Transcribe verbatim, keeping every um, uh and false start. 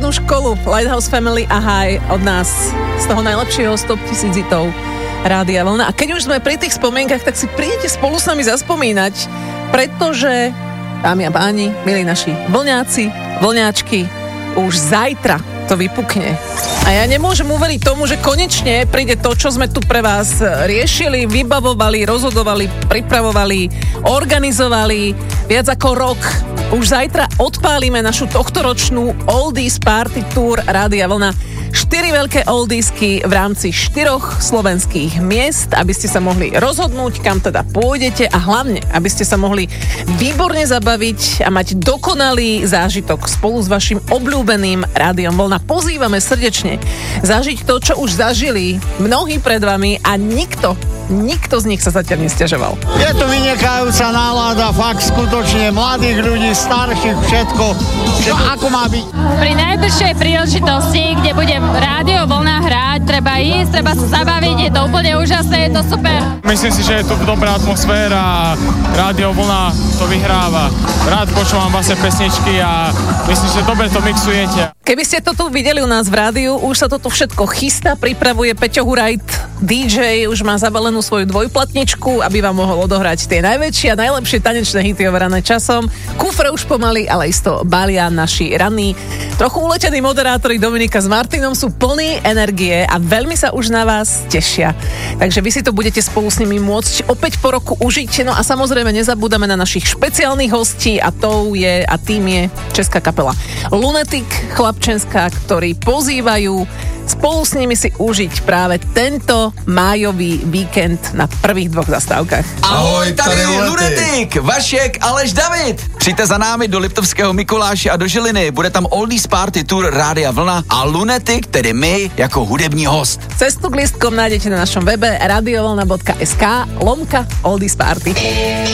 strednú školu Lighthouse Family a High od nás z toho najlepšieho stop tisíc hitov Rádia Vlna. A keď už sme pri tých spomienkach, tak si prídete spolu s nami zaspomínať, pretože, dámy a páni, milí naši vlňáci, vlňáčky, už zajtra to vypukne. A ja nemôžem uveriť tomu, že konečne príde to, čo sme tu pre vás riešili, vybavovali, rozhodovali, pripravovali, organizovali viac ako rok. Už zajtra odpálime našu tohtoročnú Oldies Party Tour Rádia Vlna. Štyri veľké oldiesky v rámci štyroch slovenských miest, aby ste sa mohli rozhodnúť, kam teda pôjdete a hlavne, aby ste sa mohli výborne zabaviť a mať dokonalý zážitok spolu s vašim obľúbeným Rádiom Vlna. Pozývame srdečne zažiť to, čo už zažili mnohí pred vami a nikto, nikto z nich sa zatiaľ nesťažoval. Je to vynikajúca nálada, fakt skutočne mladých ľudí, starších, všetko, čo ako má byť. Pri najbližšej príležitosti, kde bude Rádio Vlna hrať, treba ísť, treba sa zabaviť, je to úplne úžasné, je to super. Myslím si, že je tu dobrá atmosféra a Rádio Vlna to vyhráva. Rád počúvam vaše pesničky a myslím, že dobre to mixujete. Keby ste to tu videli u nás v rádiu, už sa toto všetko chystá, pripravuje Peťo Hurajt, dý džej, už má zabalenú svoju dvojplatničku, aby vám mohol odohrať tie najväčšie a najlepšie tanečné hity overené časom. Kufre už pomaly, ale isto balia naši ranní. Trochu uletení moderátori Dominika s Martinom sú plní energie a veľmi sa už na vás tešia. Takže vy si to budete spolu s nimi môcť opäť po roku užiť. No a samozrejme nezabúdame na našich špeciálnych hostí a to je a tým je česká kapela Lunatic, chlapčenská, ktorí pozývajú spolu s nimi si užiť práve tento májový víkend na prvých dvoch zastávkach. Ahoj, tady Lunatic, Vašek, Aleš, David. Přijďte za námi do Liptovského Mikuláše a do Žiliny. Bude tam Oldies Party Tour Rádia Vlna a Lunatic, tedy my, jako hudební host. Cestu k lístkom nájdete na našom webe radiovlna bodka es ká lomka Oldies Party.